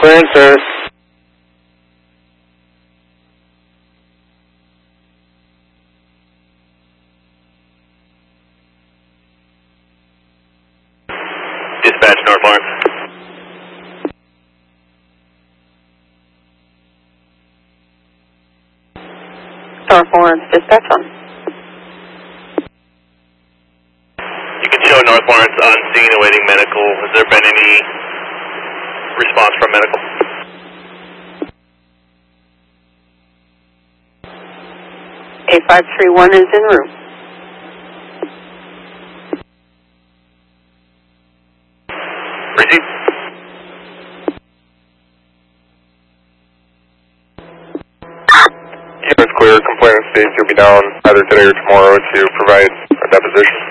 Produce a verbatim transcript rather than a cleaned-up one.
clearance, sir. Dispatch North Lawrence. North Lawrence, dispatch on. You can show North Lawrence on scene awaiting medical. Has there been any response from medical? A five three one is en route. Receive. Keep us clear. Complainant states you'll be down either today or tomorrow to provide a deposition.